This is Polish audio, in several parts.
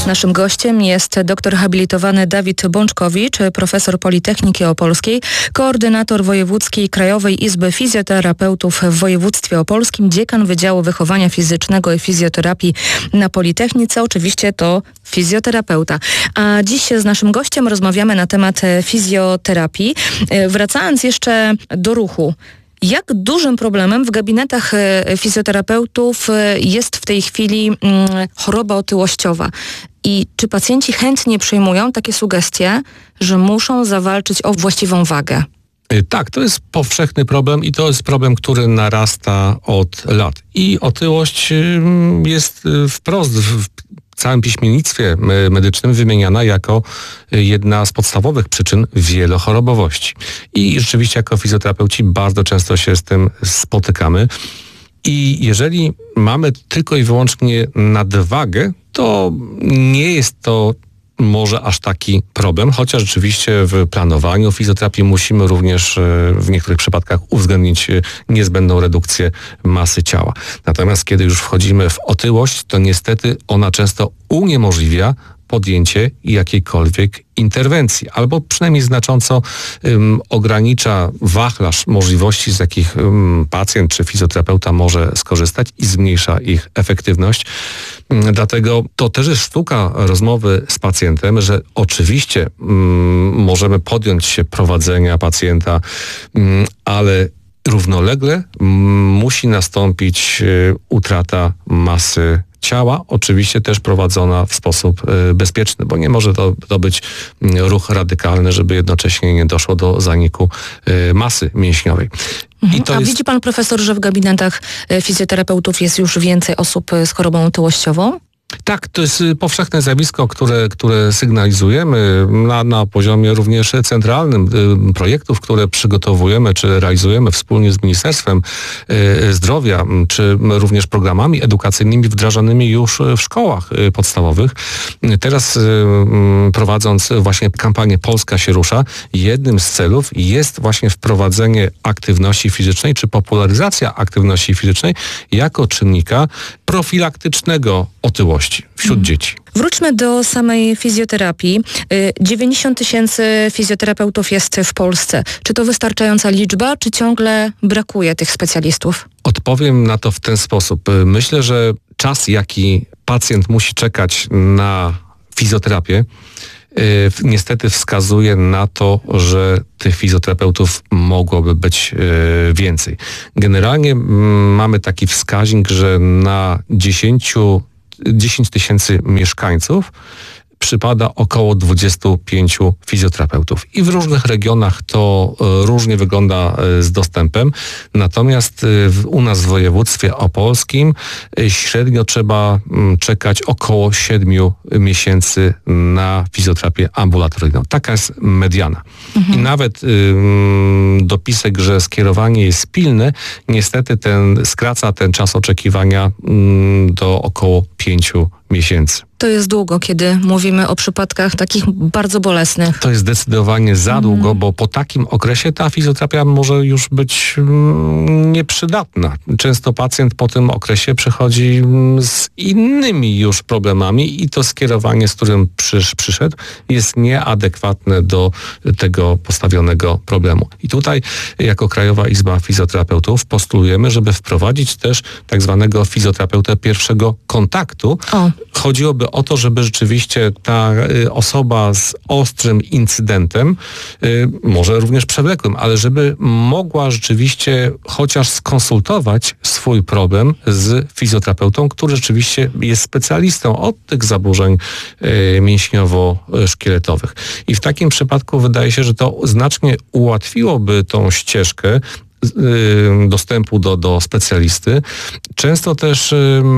Naszym gościem jest doktor habilitowany Dawid Bączkowicz, profesor Politechniki Opolskiej, koordynator wojewódzkiej Krajowej Izby Fizjoterapeutów w województwie opolskim, dziekan Wydziału Wychowania Fizycznego i Fizjoterapii na Politechnice. Oczywiście to fizjoterapeuta. A dziś z naszym gościem rozmawiamy na temat fizjoterapii. Wracając jeszcze do ruchu. Jak dużym problemem w gabinetach fizjoterapeutów jest w tej chwili choroba otyłościowa? I czy pacjenci chętnie przyjmują takie sugestie, że muszą zawalczyć o właściwą wagę? Tak, to jest powszechny problem i to jest problem, który narasta od lat. I otyłość jest wprost w całym piśmiennictwie medycznym wymieniana jako jedna z podstawowych przyczyn wielochorobowości. I rzeczywiście jako fizjoterapeuci bardzo często się z tym spotykamy. I jeżeli mamy tylko i wyłącznie nadwagę, to nie jest to może aż taki problem, chociaż rzeczywiście w planowaniu fizjoterapii musimy również w niektórych przypadkach uwzględnić niezbędną redukcję masy ciała. Natomiast kiedy już wchodzimy w otyłość, to niestety ona często uniemożliwia podjęcie jakiejkolwiek interwencji, albo przynajmniej znacząco ogranicza wachlarz możliwości, z jakich pacjent czy fizjoterapeuta może skorzystać i zmniejsza ich efektywność. Dlatego to też jest sztuka rozmowy z pacjentem, że oczywiście możemy podjąć się prowadzenia pacjenta, ale równolegle musi nastąpić utrata masy ciała, oczywiście też prowadzona w sposób bezpieczny, bo nie może to być ruch radykalny, żeby jednocześnie nie doszło do zaniku masy mięśniowej. Widzi pan profesor, że w gabinetach fizjoterapeutów jest już więcej osób z chorobą otyłościową? Tak, to jest powszechne zjawisko, które sygnalizujemy na poziomie również centralnym projektów, które przygotowujemy czy realizujemy wspólnie z Ministerstwem Zdrowia, czy również programami edukacyjnymi wdrażanymi już w szkołach podstawowych. Teraz prowadząc właśnie kampanię Polska się rusza, jednym z celów jest właśnie wprowadzenie aktywności fizycznej, czy popularyzacja aktywności fizycznej jako czynnika profilaktycznego otyłości wśród dzieci. Wróćmy do samej fizjoterapii. 90 000 fizjoterapeutów jest w Polsce. Czy to wystarczająca liczba, czy ciągle brakuje tych specjalistów? Odpowiem na to w ten sposób. Myślę, że czas, jaki pacjent musi czekać na fizjoterapię, niestety wskazuje na to, że tych fizjoterapeutów mogłoby być więcej. Generalnie mamy taki wskaźnik, że na 10 000 mieszkańców przypada około 25 fizjoterapeutów. I w różnych regionach to różnie wygląda z dostępem. Natomiast u nas w województwie opolskim średnio trzeba czekać około 7 miesięcy na fizjoterapię ambulatoryjną. Taka jest mediana. I nawet dopisek, że skierowanie jest pilne, niestety skraca ten czas oczekiwania do około 5 miesięcy. To jest długo, kiedy mówimy o przypadkach takich bardzo bolesnych. To jest zdecydowanie za długo, bo po takim okresie ta fizjoterapia może już być nieprzydatna. Często pacjent po tym okresie przychodzi z innymi już problemami i to skierowanie, z którym przyszedł, jest nieadekwatne do tego postawionego problemu. I tutaj jako Krajowa Izba Fizjoterapeutów postulujemy, żeby wprowadzić też tak zwanego fizjoterapeutę pierwszego kontaktu. Chodziłoby o to, żeby rzeczywiście ta osoba z ostrym incydentem, może również przewlekłym, ale żeby mogła rzeczywiście chociaż skonsultować swój problem z fizjoterapeutą, który rzeczywiście jest specjalistą od tych zaburzeń mięśniowo-szkieletowych. I w takim przypadku wydaje się, że to znacznie ułatwiłoby tą ścieżkę dostępu do specjalisty. Często też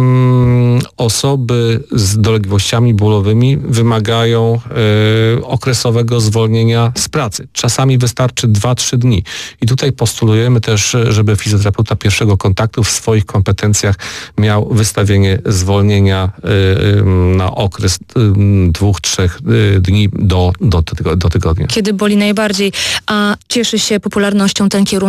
osoby z dolegliwościami bólowymi wymagają okresowego zwolnienia z pracy. Czasami wystarczy 2-3 dni. I tutaj postulujemy też, żeby fizjoterapeuta pierwszego kontaktu w swoich kompetencjach miał wystawienie zwolnienia na okres 2-3 dni do tygodnia. Kiedy boli najbardziej, a cieszy się popularnością ten kierunek coraz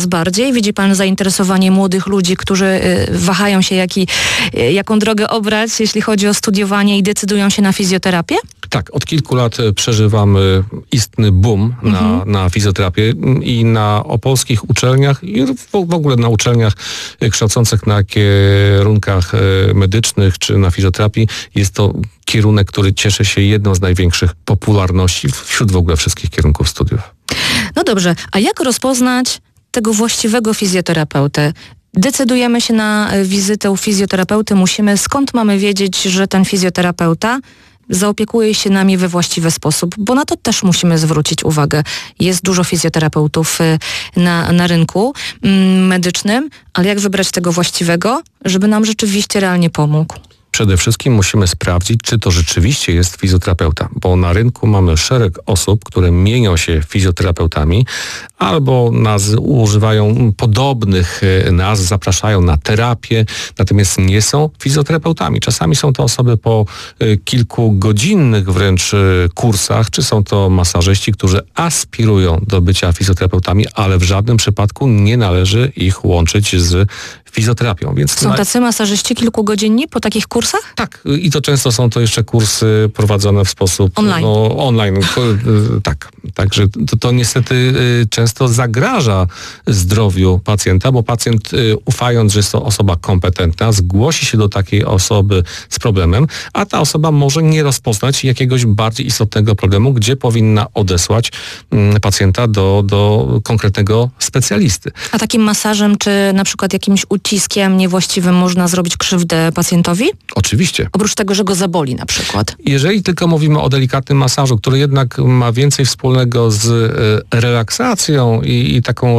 coraz bardziej? Widzi pan zainteresowanie młodych ludzi, którzy wahają się, jaką drogę obrać, jeśli chodzi o studiowanie i decydują się na fizjoterapię? Tak, od kilku lat przeżywamy istny boom na fizjoterapię i na opolskich uczelniach i w ogóle na uczelniach kształcących na kierunkach medycznych czy na fizjoterapii. Jest to kierunek, który cieszy się jedną z największych popularności wśród w ogóle wszystkich kierunków studiów. No dobrze, a jak rozpoznać tego właściwego fizjoterapeutę? Decydujemy się na wizytę u fizjoterapeuty, skąd mamy wiedzieć, że ten fizjoterapeuta zaopiekuje się nami we właściwy sposób, bo na to też musimy zwrócić uwagę. Jest dużo fizjoterapeutów na rynku medycznym, ale jak wybrać tego właściwego, żeby nam rzeczywiście realnie pomógł? Przede wszystkim musimy sprawdzić, czy to rzeczywiście jest fizjoterapeuta, bo na rynku mamy szereg osób, które mienią się fizjoterapeutami albo używają podobnych nazw, zapraszają na terapię, natomiast nie są fizjoterapeutami. Czasami są to osoby po kilkugodzinnych wręcz kursach, czy są to masażyści, którzy aspirują do bycia fizjoterapeutami, ale w żadnym przypadku nie należy ich łączyć z fizjoterapią. Więc są tacy masażyści kilkugodzinni po takich kursach? Tak, i to często są to jeszcze kursy prowadzone w sposób online. Tak, także to niestety często zagraża zdrowiu pacjenta, bo pacjent, ufając, że jest to osoba kompetentna, zgłosi się do takiej osoby z problemem, a ta osoba może nie rozpoznać jakiegoś bardziej istotnego problemu, gdzie powinna odesłać pacjenta do konkretnego specjalisty. A takim masażem, czy na przykład jakimś uciskiem niewłaściwym można zrobić krzywdę pacjentowi? Oczywiście. Oprócz tego, że go zaboli na przykład. Jeżeli tylko mówimy o delikatnym masażu, który jednak ma więcej wspólnego z relaksacją i taką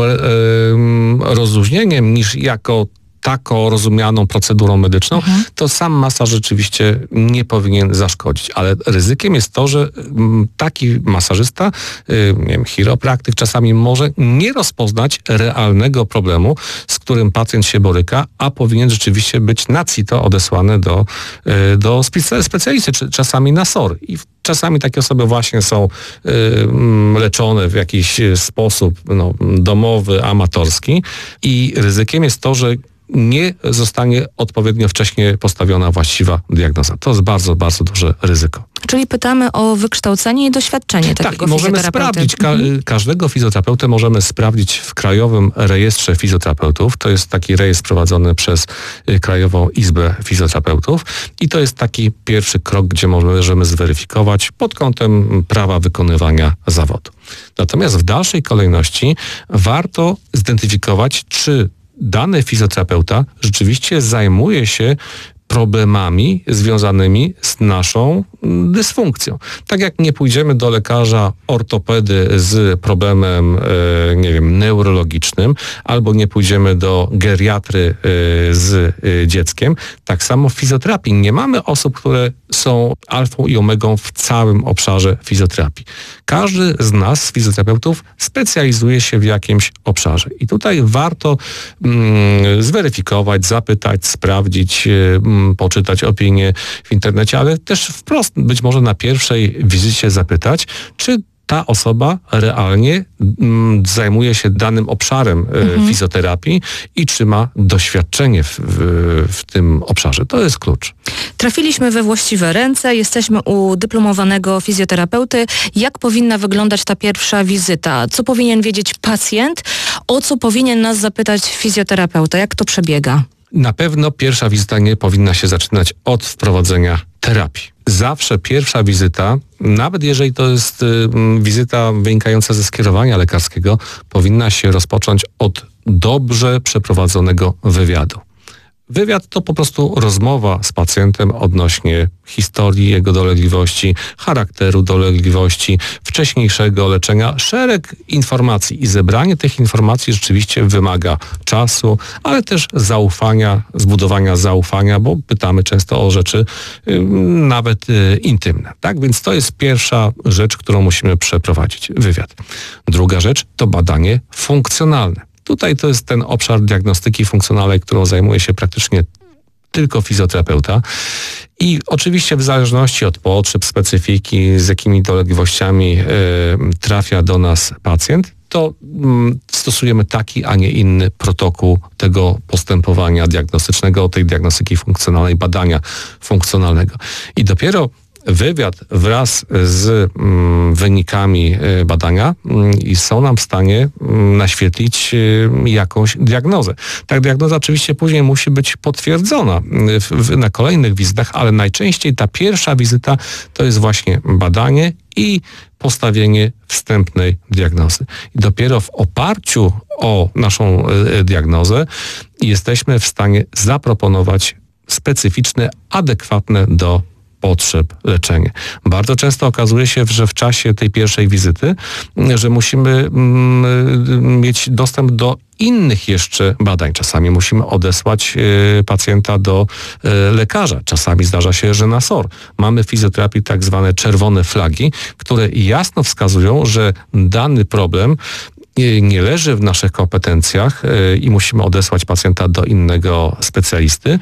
rozluźnieniem niż jako taką rozumianą procedurą medyczną, to sam masaż rzeczywiście nie powinien zaszkodzić. Ale ryzykiem jest to, że taki masażysta, chiropraktyk czasami może nie rozpoznać realnego problemu, z którym pacjent się boryka, a powinien rzeczywiście być na CITO odesłany do specjalisty, czy czasami na SOR. I czasami takie osoby właśnie są leczone w jakiś sposób domowy, amatorski i ryzykiem jest to, że nie zostanie odpowiednio wcześnie postawiona właściwa diagnoza. To jest bardzo, bardzo duże ryzyko. Czyli pytamy o wykształcenie i doświadczenie takiego fizjoterapeuty. Możemy sprawdzić, każdego fizjoterapeutę możemy sprawdzić w Krajowym Rejestrze Fizjoterapeutów. To jest taki rejestr prowadzony przez Krajową Izbę Fizjoterapeutów i to jest taki pierwszy krok, gdzie możemy zweryfikować pod kątem prawa wykonywania zawodu. Natomiast w dalszej kolejności warto zidentyfikować, czy dany fizjoterapeuta rzeczywiście zajmuje się problemami związanymi z naszą dysfunkcją. Tak jak nie pójdziemy do lekarza ortopedy z problemem, neurologicznym, albo nie pójdziemy do geriatry z dzieckiem, tak samo w fizjoterapii. Nie mamy osób, które są alfą i omegą w całym obszarze fizjoterapii. Każdy z nas, fizjoterapeutów, specjalizuje się w jakimś obszarze. I tutaj warto zweryfikować, zapytać, sprawdzić, poczytać opinie w internecie, ale też wprost być może na pierwszej wizycie zapytać, czy ta osoba realnie zajmuje się danym obszarem fizjoterapii i czy ma doświadczenie w tym obszarze. To jest klucz. Trafiliśmy we właściwe ręce, jesteśmy u dyplomowanego fizjoterapeuty. Jak powinna wyglądać ta pierwsza wizyta? Co powinien wiedzieć pacjent? O co powinien nas zapytać fizjoterapeuta? Jak to przebiega? Na pewno pierwsza wizyta nie powinna się zaczynać od wprowadzenia terapii. Zawsze pierwsza wizyta, nawet jeżeli to jest wizyta wynikająca ze skierowania lekarskiego, powinna się rozpocząć od dobrze przeprowadzonego wywiadu. Wywiad to po prostu rozmowa z pacjentem odnośnie historii jego dolegliwości, charakteru dolegliwości, wcześniejszego leczenia, szereg informacji i zebranie tych informacji rzeczywiście wymaga czasu, ale też zaufania, zbudowania zaufania, bo pytamy często o rzeczy nawet intymne. Tak? Więc to jest pierwsza rzecz, którą musimy przeprowadzić, wywiad. Druga rzecz to badanie funkcjonalne. Tutaj to jest ten obszar diagnostyki funkcjonalnej, którą zajmuje się praktycznie tylko fizjoterapeuta. I oczywiście w zależności od potrzeb, specyfiki, z jakimi dolegliwościami trafia do nas pacjent, to stosujemy taki, a nie inny protokół tego postępowania diagnostycznego, tej diagnostyki funkcjonalnej, badania funkcjonalnego. I dopiero wywiad wraz z wynikami badania i są nam w stanie naświetlić jakąś diagnozę. Ta diagnoza oczywiście później musi być potwierdzona na kolejnych wizytach, ale najczęściej ta pierwsza wizyta to jest właśnie badanie i postawienie wstępnej diagnozy. I dopiero w oparciu o naszą diagnozę jesteśmy w stanie zaproponować specyficzne, adekwatne do potrzeb leczenie. Bardzo często okazuje się, że w czasie tej pierwszej wizyty, że musimy mieć dostęp do innych jeszcze badań. Czasami musimy odesłać pacjenta do lekarza. Czasami zdarza się, że na SOR. Mamy w fizjoterapii tak zwane czerwone flagi, które jasno wskazują, że dany problem nie leży w naszych kompetencjach i musimy odesłać pacjenta do innego specjalisty,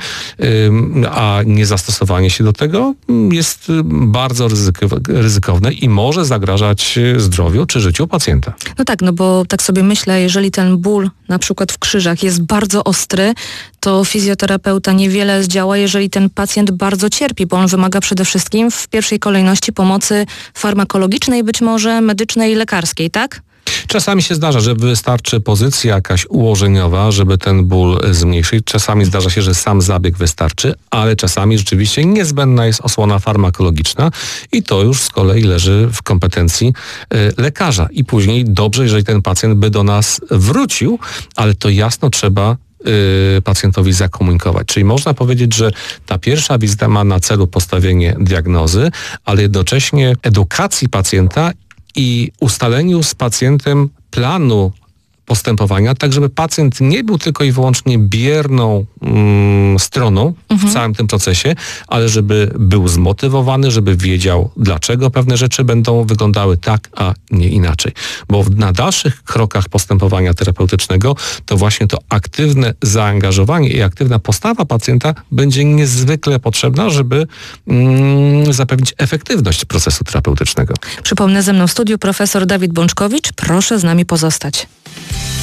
a niezastosowanie się do tego jest bardzo ryzykowne i może zagrażać zdrowiu czy życiu pacjenta. No tak, no bo tak sobie myślę, jeżeli ten ból na przykład w krzyżach jest bardzo ostry, to fizjoterapeuta niewiele zdziała, jeżeli ten pacjent bardzo cierpi, bo on wymaga przede wszystkim w pierwszej kolejności pomocy farmakologicznej, być może medycznej, lekarskiej, tak? Czasami się zdarza, że wystarczy pozycja jakaś ułożeniowa, żeby ten ból zmniejszyć. Czasami zdarza się, że sam zabieg wystarczy, ale czasami rzeczywiście niezbędna jest osłona farmakologiczna i to już z kolei leży w kompetencji lekarza. I później dobrze, jeżeli ten pacjent by do nas wrócił, ale to jasno trzeba pacjentowi zakomunikować. Czyli można powiedzieć, że ta pierwsza wizyta ma na celu postawienie diagnozy, ale jednocześnie edukacji pacjenta i ustaleniu z pacjentem planu postępowania, tak żeby pacjent nie był tylko i wyłącznie bierną stroną w całym tym procesie, ale żeby był zmotywowany, żeby wiedział, dlaczego pewne rzeczy będą wyglądały tak, a nie inaczej. Bo na dalszych krokach postępowania terapeutycznego to właśnie to aktywne zaangażowanie i aktywna postawa pacjenta będzie niezwykle potrzebna, żeby zapewnić efektywność procesu terapeutycznego. Przypomnę, ze mną w studiu profesor Dawid Bączkowicz. Proszę z nami pozostać.